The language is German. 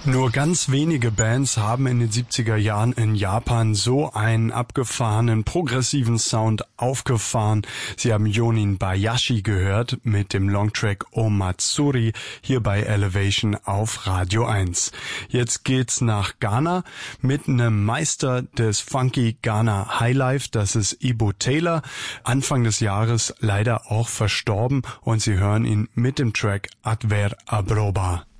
Nur ganz wenige Bands haben in den 70er Jahren in Japan so einen abgefahrenen, progressiven Sound aufgefahren. Sie haben Yonin Bayashi gehört mit dem Longtrack O Matsuri hier bei Elevation auf Radio 1. Jetzt geht's nach Ghana mit einem Meister des Funky Ghana Highlife, das ist Ibo Taylor, Anfang des Jahres leider auch verstorben, und Sie hören ihn mit dem Track Adver Abroba.